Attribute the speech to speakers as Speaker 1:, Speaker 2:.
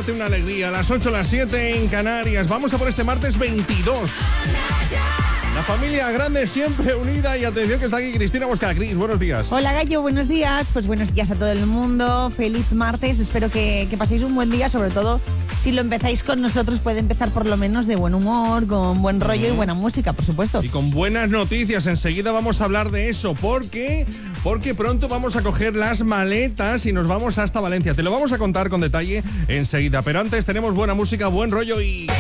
Speaker 1: darte una alegría. Las 8, las 7 en Canarias. Vamos a por este martes 22. La familia grande siempre unida y atención que está aquí Cristina Bosca. Cris, buenos días.
Speaker 2: Hola Gallo, buenos días. Pues buenos días a todo el mundo. Feliz martes. Espero que paséis un buen día, sobre todo si lo empezáis con nosotros, puede empezar por lo menos de buen humor, con buen rollo y buena música, por supuesto.
Speaker 1: Y con buenas noticias. Enseguida vamos a hablar de eso. Porque pronto vamos a coger las maletas y nos vamos hasta Valencia. Te lo vamos a contar con detalle enseguida. Pero antes tenemos buena música, buen rollo y...